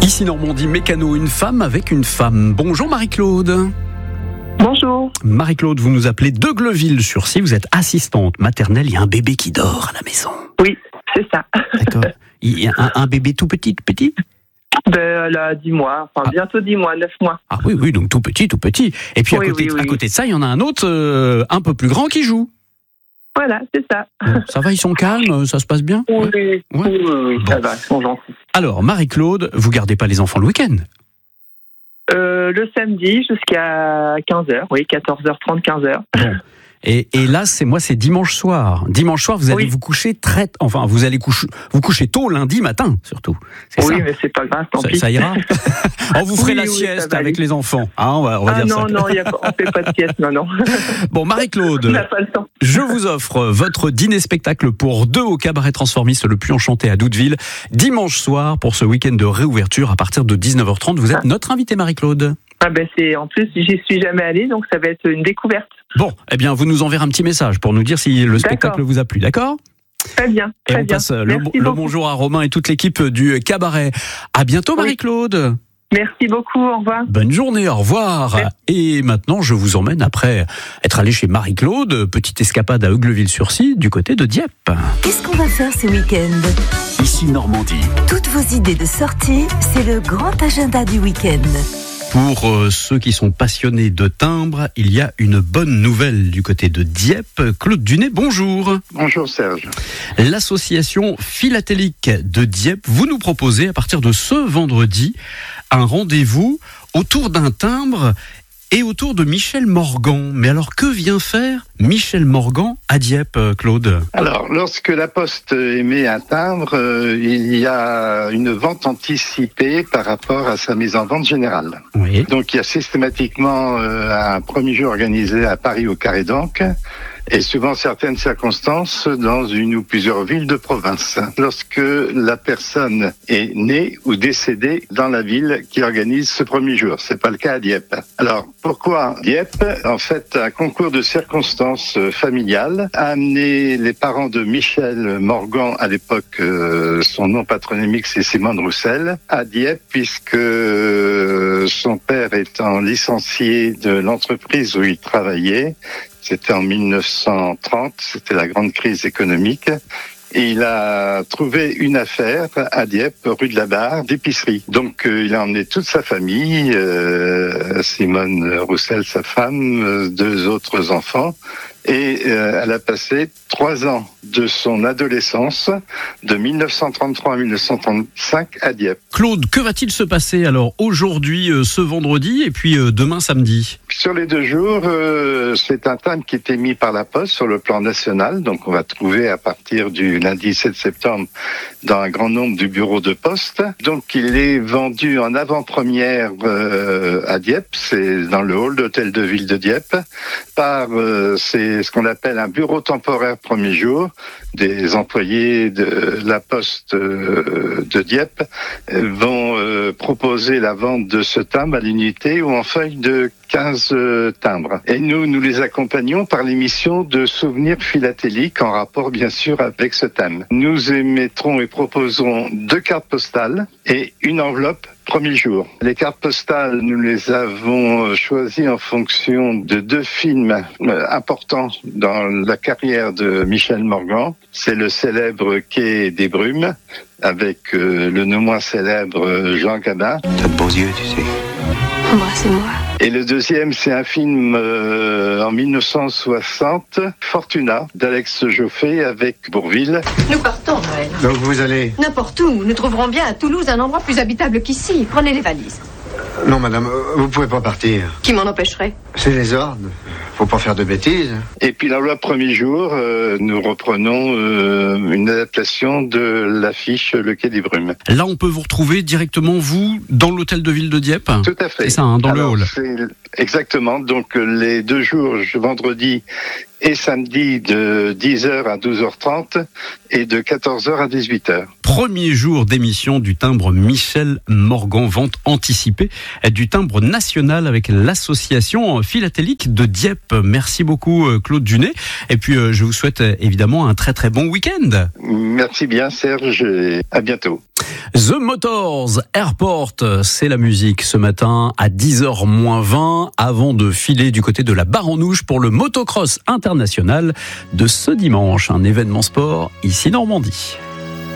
Ici Normandie Mécano, une femme avec une femme. Bonjour Marie-Claude. Bonjour. Marie-Claude, vous nous appelez de Gleville-sur-Scie, vous êtes assistante maternelle, il y a un bébé qui dort à la maison. Oui, c'est ça. D'accord. Il y a un bébé tout petit. Elle a 10 mois, bientôt 10 mois, 9 mois. Ah oui, donc tout petit. Et puis à côté de ça, il y en a un autre un peu plus grand qui joue. Voilà, c'est ça. Bon, ça va, ils sont calmes, ça se passe bien? Oui, Bon. Ça va, ils sont gentils. Alors Marie-Claude, vous gardez pas les enfants le week-end? Le samedi jusqu'à 15h, 14h30, 15h. Bon. Et là, c'est dimanche soir. Dimanche soir, vous allez vous coucher vous allez vous coucher tôt lundi matin, surtout. C'est ça. Mais c'est pas grave, tant pis. Ça ira. Vous ferez la sieste avec les enfants. On va dire ça. Non, on fait pas de sieste, non. Bon, Marie-Claude, On n'a pas le temps. je vous offre votre dîner-spectacle pour 2 au cabaret transformiste Le Puy Enchanté à Doudeville, dimanche soir pour ce week-end de réouverture à partir de 19h30. Vous êtes notre invitée, Marie-Claude. En plus, j'y suis jamais allée, donc ça va être une découverte. Bon, vous nous enverrez un petit message pour nous dire si le spectacle vous a plu, d'accord ? Très bien. Et on passe le bonjour à Romain et toute l'équipe du cabaret. À bientôt, Marie-Claude. Merci beaucoup, au revoir. Bonne journée, au revoir. Merci. Et maintenant, je vous emmène, après être allé chez Marie-Claude, petite escapade à Eugleville-sur-Scie, du côté de Dieppe. Qu'est-ce qu'on va faire ce week-end ? Ici Normandie. Toutes vos idées de sortie, c'est le grand agenda du week-end. Pour ceux qui sont passionnés de timbres, il y a une bonne nouvelle du côté de Dieppe. Claude Dunet, bonjour. Bonjour Serge. L'association philatélique de Dieppe, vous nous proposez à partir de ce vendredi un rendez-vous autour d'un timbre et autour de Michel Morgan. Mais alors, que vient faire Michel Morgan à Dieppe, Claude ? Alors, lorsque la Poste émet un timbre, il y a une vente anticipée par rapport à sa mise en vente générale. Oui. Donc, il y a systématiquement un premier jour organisé à Paris au Carré d'Ancre, et suivant certaines circonstances, dans une ou plusieurs villes de province. Lorsque la personne est née ou décédée dans la ville qui organise ce premier jour. C'est pas le cas à Dieppe. Alors, pourquoi Dieppe ? En fait, un concours de circonstances familiales a amené les parents de Michel Morgan, à l'époque, son nom patronymique c'est Simone Roussel, à Dieppe, puisque son père étant licencié de l'entreprise où il travaillait, c'était en 1930, c'était la grande crise économique. Et il a trouvé une affaire à Dieppe, rue de la Barre, d'épicerie. Donc il a emmené toute sa famille, Simone Roussel, sa femme, 2 autres enfants. Et elle a passé 3 ans de son adolescence, de 1933 à 1935, à Dieppe. Claude, que va-t-il se passer alors aujourd'hui, ce vendredi, et puis demain samedi ? Sur les 2 jours, c'est un timbre qui est émis par la Poste sur le plan national. Donc on va trouver à partir du lundi 7 septembre dans un grand nombre de bureaux de poste. Donc il est vendu en avant-première à Dieppe, c'est dans le hall d'hôtel de ville de Dieppe, par c'est ce qu'on appelle un bureau temporaire premier jour. Des employés de la Poste de Dieppe vont proposer la vente de ce timbre à l'unité ou en feuille de 15 timbres. Et nous les accompagnons par l'émission de souvenirs philatéliques en rapport bien sûr avec ce thème. Nous émettrons et proposerons 2 cartes postales et une enveloppe premier jour. Les cartes postales, nous les avons choisies en fonction de 2 films importants dans la carrière de Michel Morgan. C'est le célèbre Quai des Brumes, avec le non moins célèbre Jean Gabin. T'as de beaux yeux, tu sais. Moi, c'est moi. Et le deuxième, c'est un film en 1960, Fortuna, d'Alex Joffé avec Bourvil. Nous partons, Noël. Donc vous allez... N'importe où. Nous trouverons bien à Toulouse un endroit plus habitable qu'ici. Prenez les valises. Non, madame, vous pouvez pas partir. Qui m'en empêcherait ? C'est les ordres. Faut pas faire de bêtises. Et puis l'enveloppe premier jour, nous reprenons une adaptation de l'affiche Le Quai des Brumes. Là, on peut vous retrouver directement, vous, dans l'hôtel de ville de Dieppe ? Tout à fait. C'est ça, dans le hall. Exactement. Donc les 2 jours, vendredi et samedi, de 10h à 12h30 et de 14h à 18h. Premier jour d'émission du timbre Michel Morgan, vente anticipée du timbre national avec l'association philatélique de Dieppe. Merci beaucoup Claude Dunet. Et puis je vous souhaite évidemment un très très bon week-end. Merci bien Serge et à bientôt. The Motors Airport, c'est la musique ce matin à 10h-20 avant de filer du côté de la Barre-en-Ouche pour le motocross international de ce dimanche, un événement sport ici Normandie.